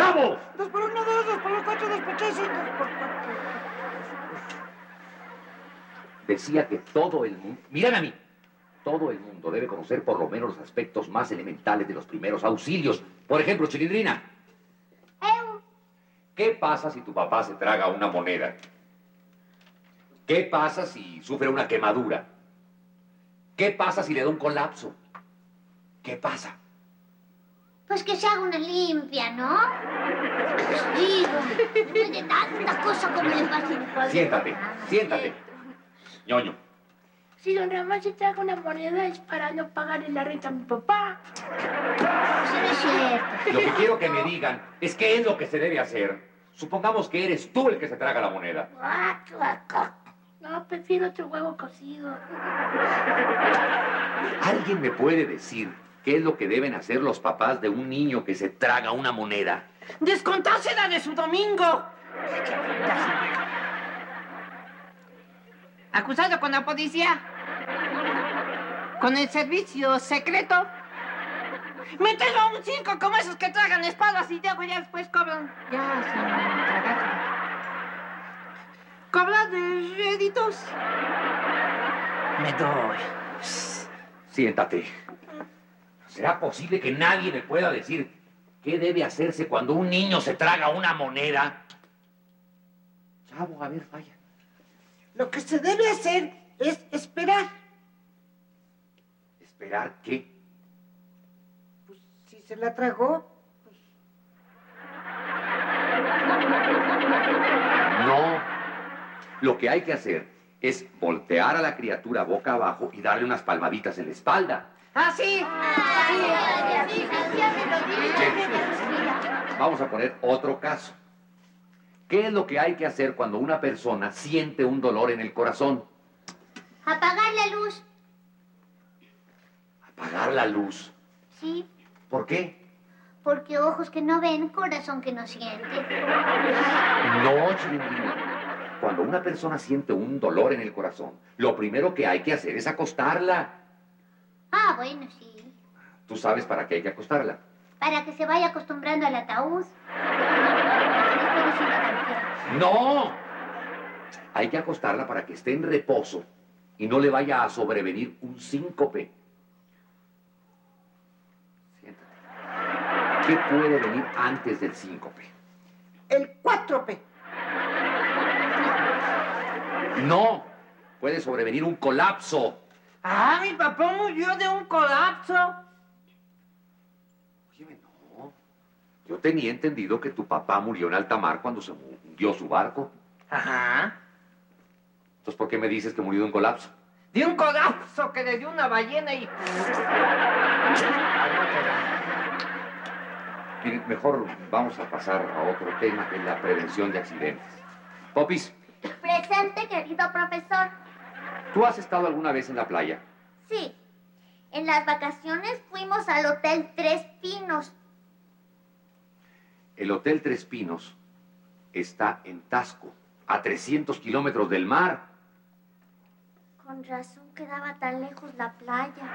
¡Chavo! 2 por 1, 2, 2 por 4, 2 por 3, 2 por 4. Decía que todo el mundo... Miren a mí. Todo el mundo debe conocer por lo menos los aspectos más elementales de los primeros auxilios. Por ejemplo, Chilindrina. ¿Qué pasa si tu papá se traga una moneda? ¿Qué pasa si sufre una quemadura? ¿Qué pasa si le da un colapso? ¿Qué pasa? Pues que se haga una limpia, ¿no? Digo, después de tanta cosa como le pasa a mi padre. Siéntate, siéntate. Ñoño. Si don Ramón se traga una moneda es para no pagarle la renta a mi papá. Eso no es cierto. Lo que quiero que me digan es qué es lo que se debe hacer. Supongamos que eres tú el que se traga la moneda. No, prefiero otro huevo cocido. ¿Alguien me puede decir qué es lo que deben hacer los papás de un niño que se traga una moneda? ¡Descontársela de su domingo! Acusado con la policía. Con el servicio secreto. Mételo a un circo como esos que tragan espadas y luego ya después cobran. Ya, sin tragarse. Cobran de réditos. Me doy. Siéntate. ¿Será posible que nadie me pueda decir qué debe hacerse cuando un niño se traga una moneda? Chavo, a ver, vaya. Lo que se debe hacer es esperar. ¿Esperar qué? Pues si se la tragó, pues... No. Lo que hay que hacer es voltear a la criatura boca abajo y darle unas palmaditas en la espalda. ¡Ah, sí! Vamos a poner otro caso. ¿Qué es lo que hay que hacer cuando una persona siente un dolor en el corazón? Apagar la luz. ¿Apagar la luz? Sí, ¿Por qué? porque ojos que no ven, corazón que no siente. No, Chilindrina. Cuando una persona siente un dolor en el corazón, lo primero que hay que hacer es acostarla. Ah, bueno, sí. ¿Tú sabes para qué hay que acostarla? Para que se vaya acostumbrando al ataúd. Después de sienta tan feo. ¡No! Hay que acostarla para que esté en reposo y no le vaya a sobrevenir un síncope. Siéntate. ¿Qué puede venir antes del síncope? El 4P. No, puede sobrevenir un colapso. Ah, mi papá murió de un colapso. Óyeme, no. Yo tenía entendido que tu papá murió en alta mar cuando se hundió su barco. Ajá. Entonces, ¿por qué me dices que murió de un colapso? De un colapso que le dio una ballena y... Miren, mejor vamos a pasar a otro tema, que es la prevención de accidentes. Popis, Presente, querido profesor. ¿tú has estado alguna vez en la playa? Sí. En las vacaciones fuimos al Hotel Tres Pinos. El Hotel Tres Pinos está en Tasco, a 300 kilómetros del mar. Con razón quedaba tan lejos la playa.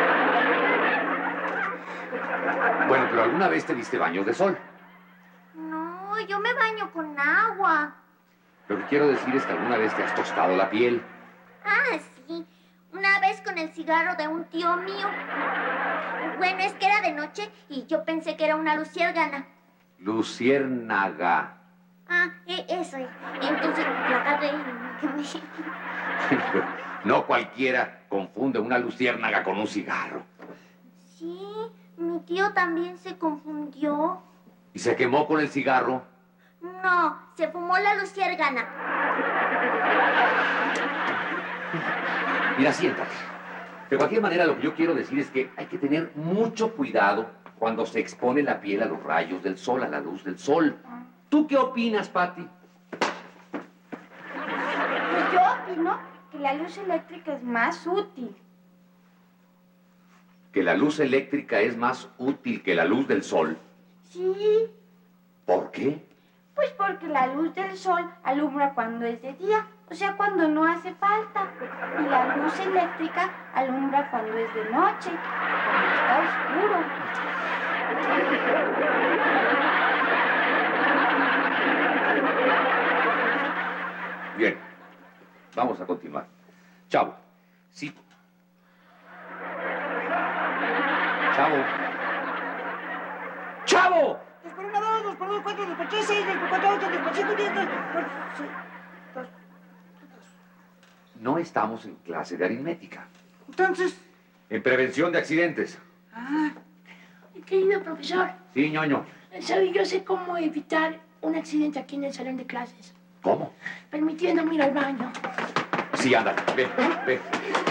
Bueno, pero ¿alguna vez te diste baños de sol? No, yo me baño con agua. Lo que quiero decir es que alguna vez te has tostado la piel. Ah, sí. Una vez con el cigarro de un tío mío. Bueno, es que era de noche y yo pensé que era una luciérgana. Luciérnaga. Ah, eso. Entonces la agarré y... No cualquiera confunde una luciérnaga con un cigarro. Sí, mi tío también se confundió. ¿Y se quemó con el cigarro? No, se fumó la luciérgana. Mira, siéntate. De cualquier manera, lo que yo quiero decir es que hay que tener mucho cuidado cuando se expone la piel a los rayos del sol, a la luz del sol. ¿Tú qué opinas, Patty? Pues yo opino que la luz eléctrica es más útil. ¿Que la luz eléctrica es más útil que la luz del sol? Sí, ¿Por qué? pues porque la luz del sol alumbra cuando es de día, o sea, cuando no hace falta. Y la luz eléctrica alumbra cuando es de noche, cuando está oscuro. vamos a continuar. Chavo, sí. Chavo. ¡Chavo! 2 por 1, 2, 2 por 2, 4, 2 por 3, 6, 2 por 4, 8, 2 por 5, 10, 2 por 6, 2. No estamos en clase de aritmética. Entonces... En prevención de accidentes. Ah, Querido profesor, Sí, ñoño. ¿sabe? Yo sé cómo evitar un accidente aquí en el salón de clases. ¿Cómo? Permitiéndome ir al baño. Sí, ándale. Ven, ven.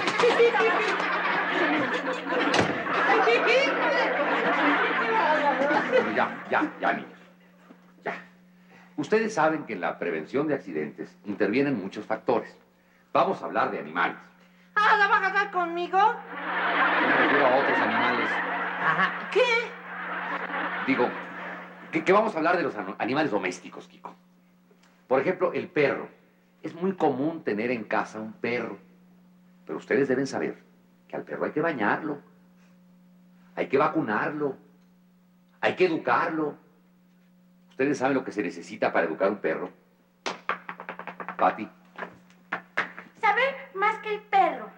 Bueno, ya, niños. Ya. Ustedes saben que en la prevención de accidentes intervienen muchos factores. Vamos a hablar de animales. ah, ¿la vas a dar conmigo? Yo me refiero a otros animales. Ajá. ¿Qué? Digo, que vamos a hablar de los animales domésticos, Kiko. Por ejemplo, el perro. Es muy común tener en casa un perro. Pero ustedes deben saber que al perro hay que bañarlo. Hay que vacunarlo. Hay que educarlo. ¿Ustedes saben lo que se necesita para educar un perro? Pati. Saber más que el perro.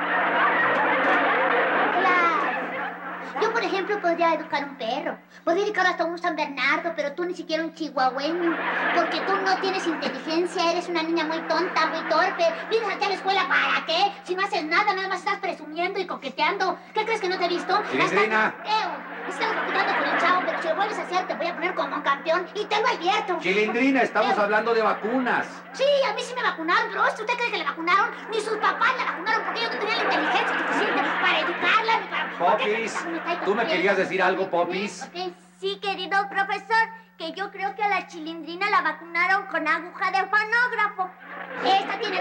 Claro. Yo, por ejemplo, podría educar un perro. Podría educar hasta un San Bernardo, pero tú ni siquiera un chihuahueño. Porque tú no tienes inteligencia, eres una niña muy tonta, muy torpe. ¿Vienes aquí a la escuela para qué? Si no haces nada, nada más estás presumiendo y coqueteando. ¿Qué crees que no te he visto? Chilindrina. Estamos platicando con el chavo, pero si lo vuelves a hacer, te voy a poner como campeón y te lo advierto. Chilindrina, estamos hablando de vacunas. Sí, a mí sí me vacunaron, pero ¿usted cree que le vacunaron? Ni sus papás la vacunaron porque yo no tenía la inteligencia suficiente para educarla ni para... Popis, ¿tú me querías decir algo, Popis? Sí, querido profesor, que yo creo que a la Chilindrina la vacunaron con aguja de fonógrafo. Esta tiene...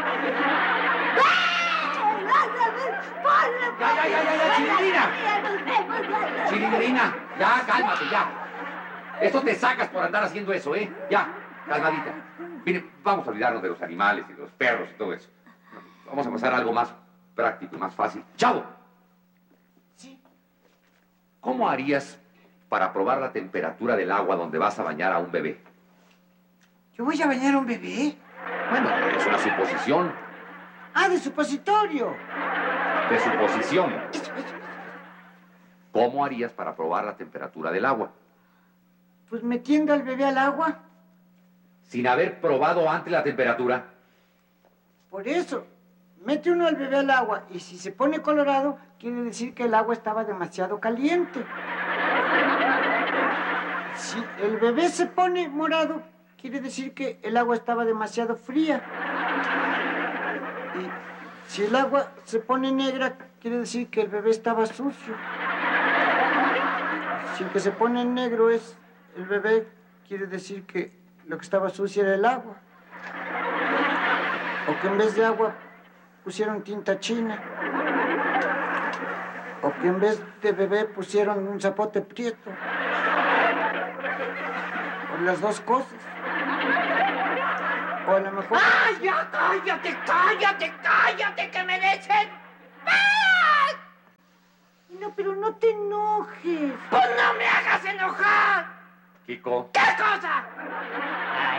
Ya, Chilindrina. Chilindrina, ya, cálmate, ya. Esto te sacas por andar haciendo eso, ¿eh? Ya, calmadita. Miren, vamos a olvidarnos de los animales y de los perros y todo eso. Vamos a pasar a algo más práctico y más fácil. ¡Chavo! sí. ¿Cómo harías para probar la temperatura del agua donde vas a bañar a un bebé? ¿Yo voy a bañar a un bebé? Bueno, es una suposición. Ah, de supositorio. De suposición. ¿Cómo harías para probar la temperatura del agua? Pues metiendo al bebé al agua. Sin haber probado antes la temperatura. Por eso, mete uno al bebé al agua y si se pone colorado, quiere decir que el agua estaba demasiado caliente. Si el bebé se pone morado, quiere decir que el agua estaba demasiado fría. Y si el agua se pone negra, quiere decir que el bebé estaba sucio. Si el que se pone negro es el bebé, quiere decir que lo que estaba sucio era el agua. O que en vez de agua pusieron tinta china. O que en vez de bebé pusieron un zapote prieto. O las dos cosas. O a lo mejor... ¡Ay, ya! ¡Cállate, cállate, cállate! ¡Que me dejen! No, pero no te enojes. ¡Pues no me hagas enojar! Kiko. ¿Qué cosa? Ay.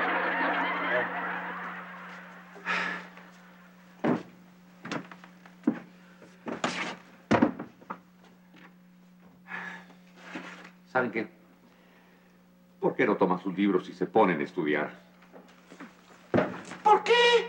¿Saben qué? ¿Por qué no toman sus libros y se ponen a estudiar? ¿Por qué?